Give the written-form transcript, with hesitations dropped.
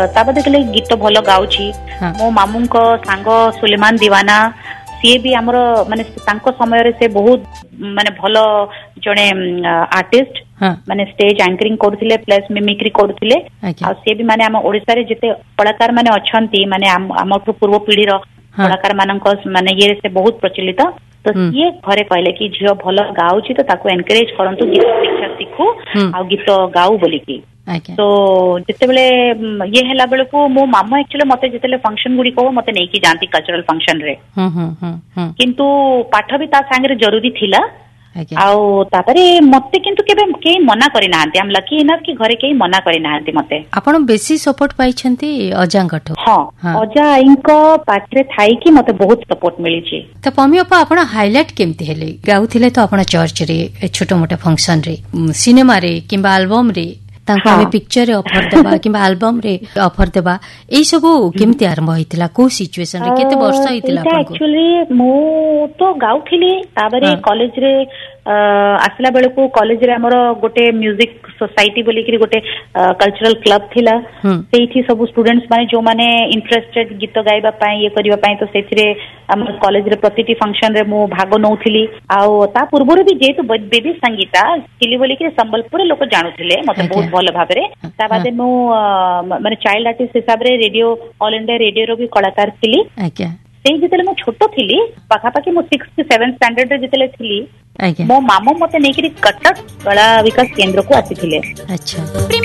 ताबा देखले गीत भल गाउची मो मामू को सांग सुलेमान दीवाना सी भी आमर माने तांको समय रे से बहुत माने भल जने आर्टिस्ट माने स्टेज एंकरिंग करथिले प्लस मिमिक्री करथिले आ से भी माने हम ओडिसा रे जते कलाकार माने अछंती माने हमठु पूर्व पीढ़ी रो कलाकार मानक माने ये से बहुत प्रचलित तो ये घरे कहले कि झियो भल गाउची तो ताको एनकरेज करंतु गीत शिक्षा सिखु आ गीत गाउ बोली की तो जिते बेले ये हेला बेले को मो मामा एक्चुअली मते जितेले फंक्शन गुडी को मते नै की जानती कल्चरल फंक्शन रे किंतु पाठ भी ता संगे जरूरी थिला आउ तापरे मते किंतु केबे के मना करि नाहंती हम लकी इनफ कि घरे के मना करि नाहंती मते आपण बेसी सपोर्ट पाई छंती अजांगठो हां अजा इनको पात्रे थाई कि मते बहुत सपोर्ट मिली छी त पमियोपा आपण हाइलाइट केमती हेले गाउथिले तो आपण चर्च रे छोटो मोटे फंक्शन रे सिनेमा रे किबा एल्बम रे तांको में पिक्चर रे ऑफर देबा किबा एल्बम रे ऑफर देबा एई सब केमती आरंभ होइतिला को सिचुएशन रे केते वर्ष होइतिला आपण को एक्चुअली मो तो गाउथिली ताबरे कॉलेज रे आसला बेले को कॉलेज रे हमर गोटे म्यूजिक सोसाइटी बोली कि गोटे कल्चरल क्लब थिला सेठी सब स्टूडेंट्स माने जो माने इंटरेस्टेड गीत गाइबा पाए ये करिबा पाए तो सेथिरे हमर कॉलेज रे प्रतिटी फंक्शन रे मो भाग नौथिली आ ता पूर्व भी जेतु बेबी संगीता किली बोली कि संबलपुर लोक जानुथिले मते बहुत भल भाबरे ता बादे मो माने चाइल्ड आर्टिस्ट हिसाब रे रेडियो ऑल इंडिया रेडियो रो भी कलाकार थिली से जितले मो छोटो थिली पाखापाखि मो 6th to 7th स्टैंडर्ड रे जितले थिली मो मामो मते नेकरी कटक कला विकास केंद्र को आसीथिले। अच्छा।